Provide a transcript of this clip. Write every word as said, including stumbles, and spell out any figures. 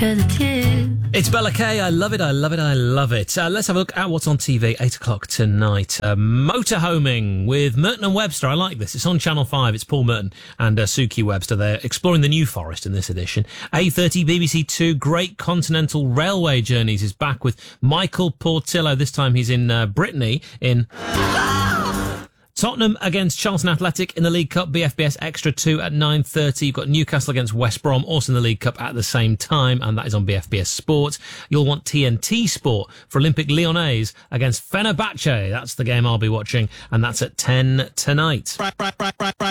'cause it's you. It's Bella Kay. I love it. I love it. I love it. Uh, let's have a look at what's on T V. Eight o'clock tonight. Uh, motorhoming with Merton and Webster. I like this. It's on Channel Five. It's Paul Merton and uh, Suki Webster. They're exploring the New Forest in this edition. eight thirty B B C Two. Great Continental Railway Journeys is back with Michael Portillo. This time he's in uh, Brittany in... Tottenham against Charlton Athletic in the League Cup, B F B S Extra two at nine thirty. You've got Newcastle against West Brom, also in the League Cup at the same time, and that is on B F B S Sport. You'll want T N T Sport for Olympic Lyonnais against Fenerbahce. That's the game I'll be watching, and that's at ten tonight.